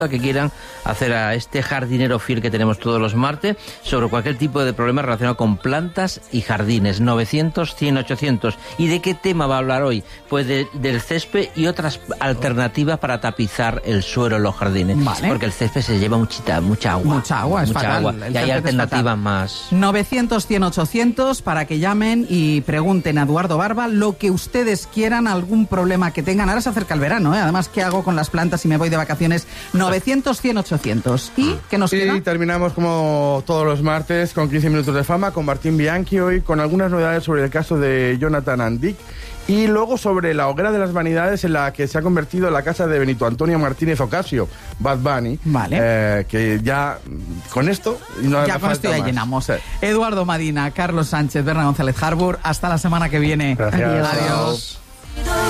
que quieran hacer a este jardinero fiel que tenemos todos los martes sobre cualquier tipo de problema relacionado con plantas y jardines. 900-100-800. ¿Y de qué tema va a hablar hoy? Pues del césped y otras alternativas para tapizar el suelo en los jardines. Vale. Porque el césped se lleva mucha agua. Mucha agua, es fatal. Agua. Y hay alternativas más. 900-100-800 para que llamen y pregunten a Eduardo Barba lo que ustedes quieran, algún problema que tengan. Ahora se acerca el verano, ¿eh? Además, ¿qué hago con las plantas si me voy de vacaciones? 900-100-800. ¿Y qué nos queda? Y terminamos como todos los martes con 15 minutos de fama con Martín Bianchi, hoy con algunas novedades sobre el caso de Jonathan and Dick y luego sobre la hoguera de las vanidades en la que se ha convertido la casa de Benito Antonio Martínez Ocasio, Bad Bunny. Vale. Que ya con esto no ya con esto ya llenamos. Sí. Eduardo Madina, Carlos Sánchez, Berna González Harbour. Hasta la semana que viene. Gracias. Adiós.